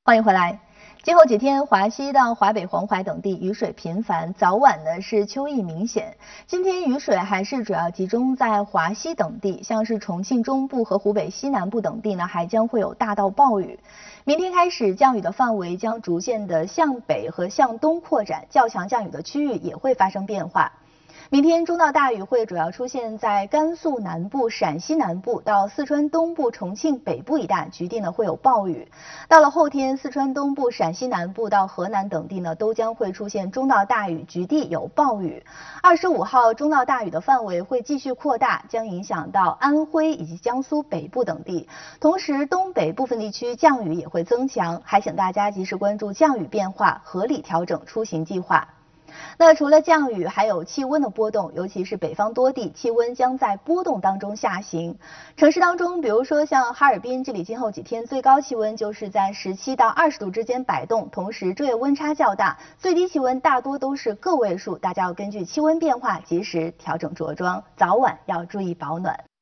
欢迎回来。今后几天，华西到华北、黄淮等地雨水频繁，早晚呢是秋意明显。今天雨水还是主要集中在华西等地，像是重庆中部和湖北西南部等地呢，还将会有大到暴雨。明天开始，降雨的范围将逐渐的向北和向东扩展，较强降雨的区域也会发生变化。明天中到大雨会主要出现在甘肃南部、陕西南部到四川东部、重庆北部一带，局地呢会有暴雨。到了后天，四川东部、陕西南部到河南等地呢都将会出现中到大雨，局地有暴雨。25号中到大雨的范围会继续扩大，将影响到安徽以及江苏北部等地。同时，东北部分地区降雨也会增强，还请大家及时关注降雨变化，合理调整出行计划。那除了降雨，还有气温的波动，尤其是北方多地，气温将在波动当中下行。城市当中，比如说像哈尔滨，这里今后几天最高气温就是在17到20度之间摆动，同时昼夜温差较大，最低气温大多都是个位数，大家要根据气温变化及时调整着装，早晚要注意保暖。